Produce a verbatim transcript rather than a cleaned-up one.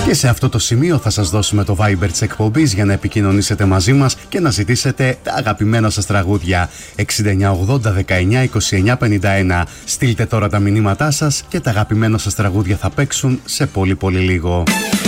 Και σε αυτό το σημείο θα σας δώσουμε το Viber της εκπομπής για να επικοινωνήσετε μαζί μας και να ζητήσετε τα αγαπημένα σας τραγούδια. εξήντα εννιά ογδόντα δεκαεννιά είκοσι εννιά πενήντα ένα. Στείλτε τώρα τα μηνύματά σας και τα αγαπημένα σας τραγούδια θα παίξουν σε πολύ πολύ λίγο.